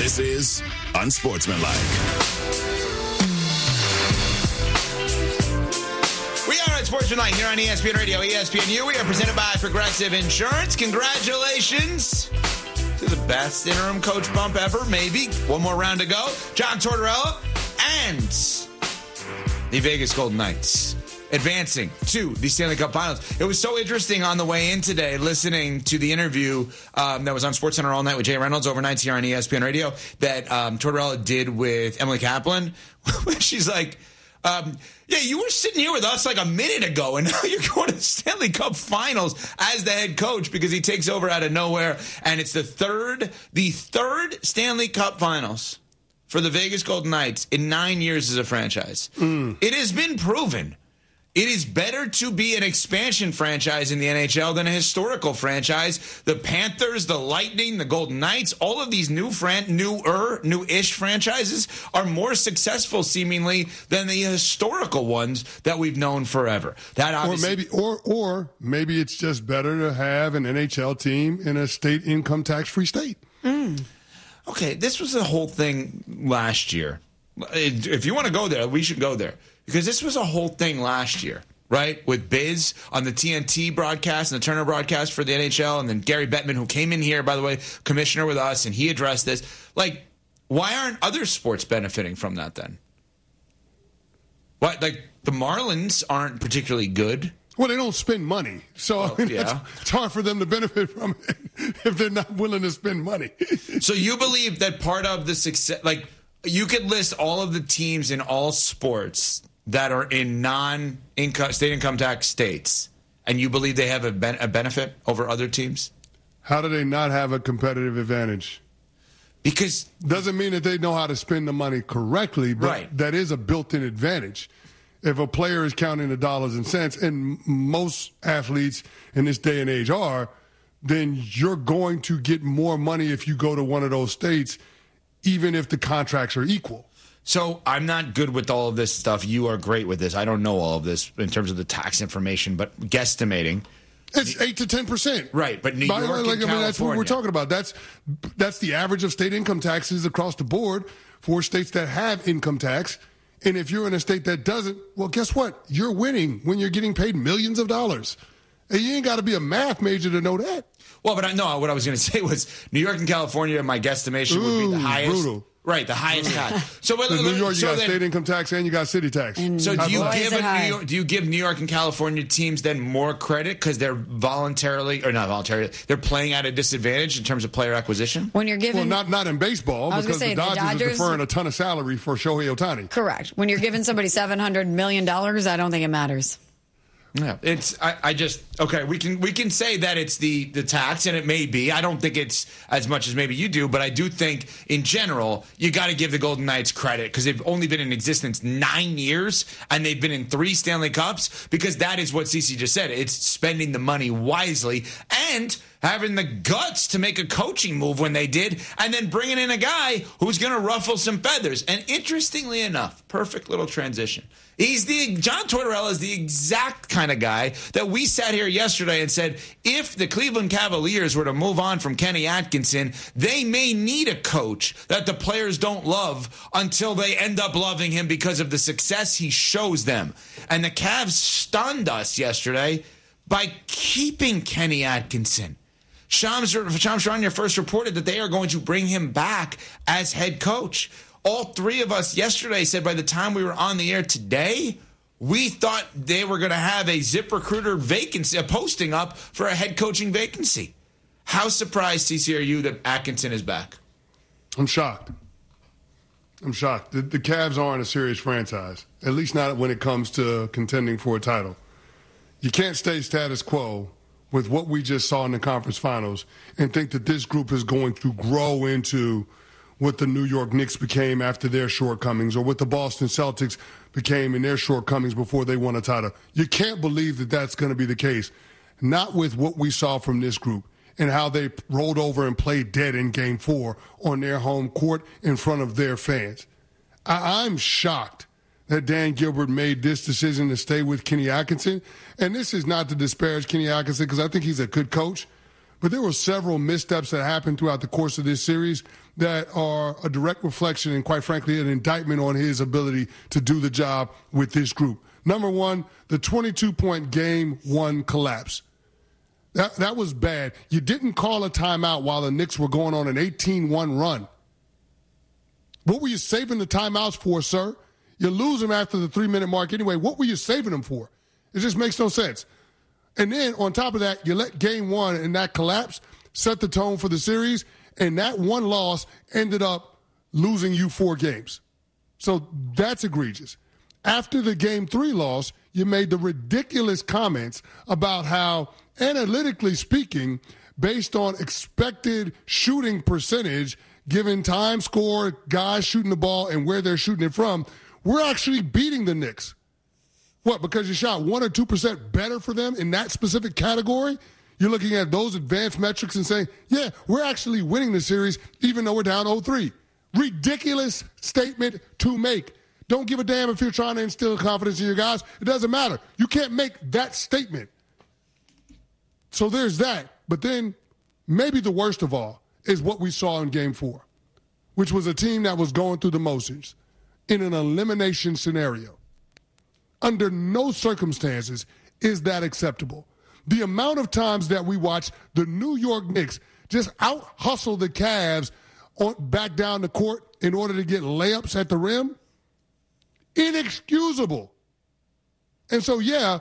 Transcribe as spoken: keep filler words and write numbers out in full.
This is Unsportsmanlike. We are Unsportsmanlike here on E S P N Radio, E S P N U. We are presented by Progressive Insurance. Congratulations to the best interim coach bump ever, maybe. One more round to go. John Tortorella and the Vegas Golden Knights advancing to the Stanley Cup Finals. It was so interesting on the way in today, listening to the interview um, that was on SportsCenter all night with Jay Reynolds overnight here on E S P N Radio that um, Tortorella did with Emily Kaplan. She's like, um, yeah, you were sitting here with us like a minute ago, and now you're going to the Stanley Cup Finals as the head coach because he takes over out of nowhere, and it's the third, the third Stanley Cup Finals for the Vegas Golden Knights in nine years as a franchise. Mm. It has been proven it is better to be an expansion franchise in the N H L than a historical franchise. The Panthers, the Lightning, the Golden Knights, all of these new fran- newer, new-ish franchises are more successful, seemingly, than the historical ones that we've known forever. That obviously- or maybe, or or maybe it's just better to have an N H L team in a state income tax-free state. Mm. Okay, this was the whole thing last year. If you want to go there, we should go there. Because this was a whole thing last year, right? With Biz on the T N T broadcast and the Turner broadcast for the N H L, and then Gary Bettman, who came in here, by the way, commissioner with us, and he addressed this. Like, why aren't other sports benefiting from that then? What, like, the Marlins aren't particularly good. Well, they don't spend money. So, well, I mean, yeah. it's hard for them to benefit from it if they're not willing to spend money. So you believe that part of the success, like, you could list all of the teams in all sports that are in non-income state income tax states, and you believe they have a, ben- a benefit over other teams? How do they not have a competitive advantage? Because doesn't mean that they know how to spend the money correctly, but right. that is a built-in advantage. If a player is counting the dollars and cents, and most athletes in this day and age are, then you're going to get more money if you go to one of those states, even if the contracts are equal. So I'm not good with all of this stuff. You are great with this. I don't know all of this in terms of the tax information, but guesstimating. It's eight to ten percent. Right, but New By, York like, and I mean, California. that's what we're talking about. That's that's the average of state income taxes across the board for states that have income tax. And if you're in a state that doesn't, well, guess what? You're winning when you're getting paid millions of dollars. And you ain't got to be a math major to know that. Well, but I know what I was going to say was New York and California, my guesstimation Ooh, would be the highest. Brutal. Right, the highest tax. So, but, in New York, you so got then, state income tax and you got city tax. So, do you give a high? New York, do you give New York and California teams then more credit because they're voluntarily or not voluntarily they're playing at a disadvantage in terms of player acquisition? When you're given, well, not not in baseball because say, the, Dodgers the Dodgers are deferring a ton of salary for Shohei Ohtani. Correct. When you're giving somebody seven hundred million dollars, I don't think it matters. Yeah, it's. I, I just okay. We can we can say that it's the the tax, and it may be. I don't think it's as much as maybe you do, but I do think in general you got to give the Golden Knights credit because they've only been in existence nine years, and they've been in three Stanley Cups because that is what Cece just said. It's spending the money wisely and having the guts to make a coaching move when they did, and then bringing in a guy who's going to ruffle some feathers. And interestingly enough, perfect little transition. He's the John Tortorella is the exact kind of guy that we sat here yesterday and said, if the Cleveland Cavaliers were to move on from Kenny Atkinson, they may need a coach that the players don't love until they end up loving him because of the success he shows them. And the Cavs stunned us yesterday by keeping Kenny Atkinson. Shams Charania first reported that they are going to bring him back as head coach. All three of us yesterday said by the time we were on the air today, we thought they were going to have a ZipRecruiter vacancy, a posting up for a head coaching vacancy. How surprised, C C, are you that Atkinson is back? I'm shocked. I'm shocked. The, the Cavs aren't a serious franchise, at least not when it comes to contending for a title. You can't stay status quo with what we just saw in the conference finals and think that this group is going to grow into what the New York Knicks became after their shortcomings or what the Boston Celtics became in their shortcomings before they won a title. You can't believe that that's going to be the case, not with what we saw from this group and how they rolled over and played dead in game four on their home court in front of their fans. I- I'm shocked that Dan Gilbert made this decision to stay with Kenny Atkinson. And this is not to disparage Kenny Atkinson because I think he's a good coach. but there were several missteps that happened throughout the course of this series that are a direct reflection and, quite frankly, an indictment on his ability to do the job with this group. Number one, the twenty-two point game one collapse. That, that was bad. You didn't call a timeout while the Knicks were going on an eighteen one run. What were you saving the timeouts for, sir? You lose them after the three-minute mark anyway. What were you saving them for? It just makes no sense. And then, on top of that, you let game one and that collapse set the tone for the series, and that one loss ended up losing you four games. So that's egregious. After the game three loss, you made the ridiculous comments about how, analytically speaking, based on expected shooting percentage, given time, score, guys shooting the ball, and where they're shooting it from, we're actually beating the Knicks. What, because you shot one or two percent better for them in that specific category? You're looking at those advanced metrics and saying, yeah, we're actually winning the series even though we're down oh three. Ridiculous statement to make. Don't give a damn if you're trying to instill confidence in your guys. It doesn't matter. You can't make that statement. So there's that. But then maybe the worst of all is what we saw in game four, which was a team that was going through the motions in an elimination scenario. Under no circumstances is that acceptable. The amount of times that we watched the New York Knicks just out-hustle the Cavs on, back down the court in order to get layups at the rim, inexcusable. And so, yeah,